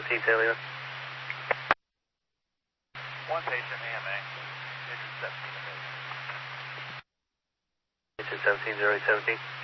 17, San Leon. One patient, AMA. Engine 17 available. Engine 17, 017.